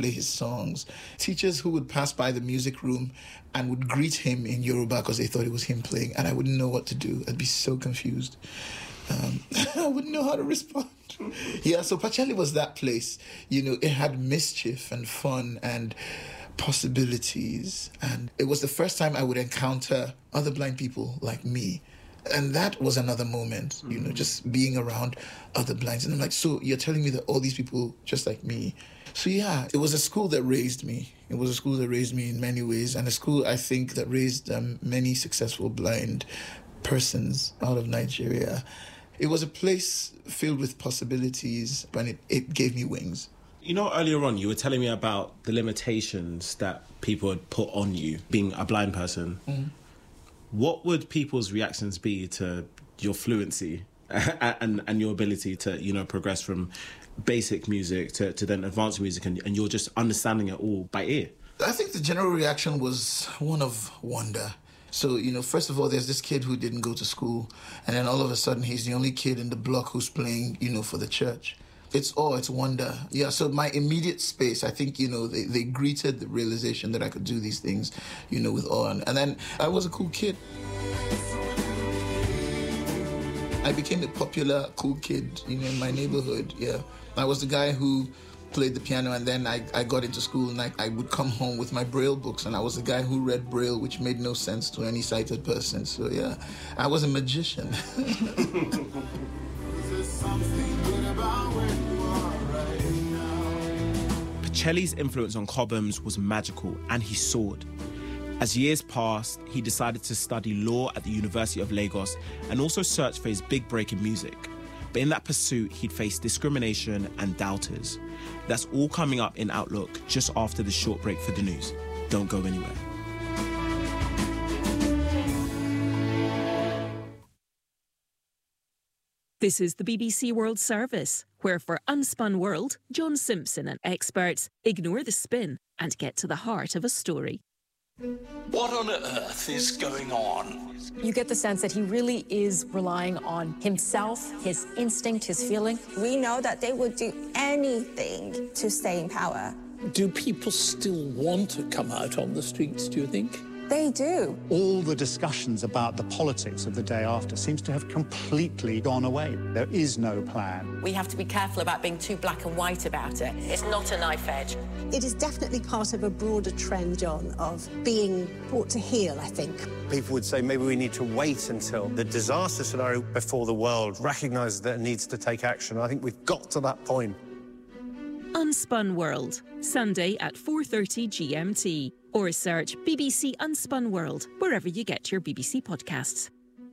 play his songs. Teachers who would pass by the music room and would greet him in Yoruba because they thought it was him playing, and I wouldn't know what to do. I'd be so confused. I wouldn't know how to respond. Yeah, so Pacheli was that place. It had mischief and fun and possibilities. And it was the first time I would encounter other blind people like me. And that was another moment, just being around other blinds. And I'm like, so you're telling me that all these people just like me? So yeah, it was a school that raised me. It was a school that raised me in many ways, and a school, I think, that raised many successful blind persons out of Nigeria. It was a place filled with possibilities, and it gave me wings. Earlier on, you were telling me about the limitations that people had put on you, being a blind person. Mm-hmm. What would people's reactions be to your fluency and your ability to, progress from basic music to then advanced music, and you're just understanding it all by ear? I think the general reaction was one of wonder. So, first of all, there's this kid who didn't go to school, and then all of a sudden he's the only kid in the block who's playing, for the church. It's wonder. Yeah, so my immediate space, I think, they greeted the realization that I could do these things, with awe. And then I was a cool kid. I became a popular, cool kid, in my neighborhood, yeah. I was the guy who played the piano, and then I got into school, and I would come home with my Braille books, and I was the guy who read Braille, which made no sense to any sighted person. So, yeah, I was a magician. Pacheli's influence on Cobhams was magical, and he soared. As years passed, he decided to study law at the University of Lagos and also search for his big break in music. But in that pursuit, he'd faced discrimination and doubters. That's all coming up in Outlook just after the short break for the news. Don't go anywhere. This is the BBC World Service, where for Unspun World, John Simpson and experts ignore the spin and get to the heart of a story. What on earth is going on? You get the sense that he really is relying on himself, his instinct, his feeling. We know that they would do anything to stay in power. Do people still want to come out on the streets, do you think? They do. All the discussions about the politics of the day after seems to have completely gone away. There is no plan. We have to be careful about being too black and white about it. It's not a knife edge. It is definitely part of a broader trend, John, of being brought to heel, I think. People would say maybe we need to wait until the disaster scenario before the world recognises that it needs to take action. I think we've got to that point. Unspun World, Sunday at 4:30 GMT. Or search BBC Unspun World wherever you get your BBC podcasts.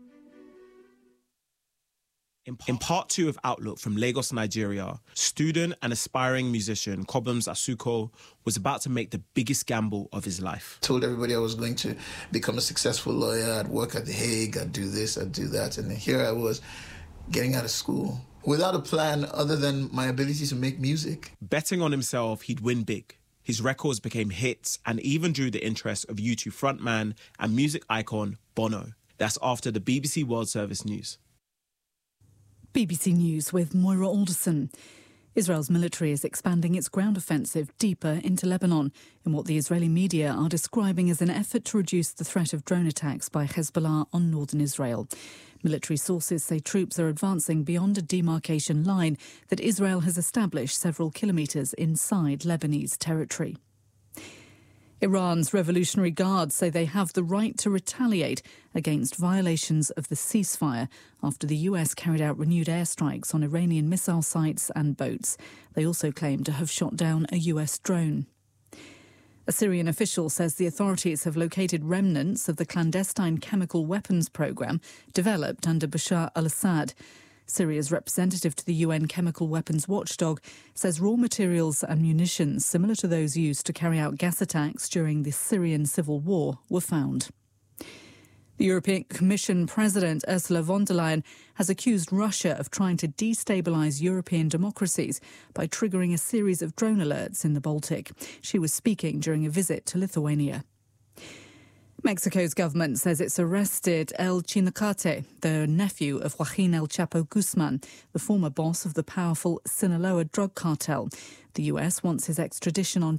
In part 2 of Outlook from Lagos, Nigeria, student and aspiring musician Cobhams Asuko was about to make the biggest gamble of his life. Told everybody I was going to become a successful lawyer. I'd work at The Hague, I'd do this, I'd do that. And then here I was getting out of school without a plan other than my ability to make music. Betting on himself, he'd win big. His records became hits and even drew the interest of U2 frontman and music icon Bono. That's after the BBC World Service news. BBC News with Moira Alderson. Israel's military is expanding its ground offensive deeper into Lebanon in what the Israeli media are describing as an effort to reduce the threat of drone attacks by Hezbollah on northern Israel. Military sources say troops are advancing beyond a demarcation line that Israel has established several kilometres inside Lebanese territory. Iran's Revolutionary Guards say they have the right to retaliate against violations of the ceasefire after the US carried out renewed airstrikes on Iranian missile sites and boats. They also claim to have shot down a US drone. A Syrian official says the authorities have located remnants of the clandestine chemical weapons programme developed under Bashar al-Assad. Syria's representative to the UN chemical weapons watchdog says raw materials and munitions similar to those used to carry out gas attacks during the Syrian civil war were found. The European Commission President Ursula von der Leyen has accused Russia of trying to destabilise European democracies by triggering a series of drone alerts in the Baltic. She was speaking during a visit to Lithuania. Mexico's government says it's arrested El Chinacate, the nephew of Joaquin El Chapo Guzman, the former boss of the powerful Sinaloa drug cartel. The US wants his extradition on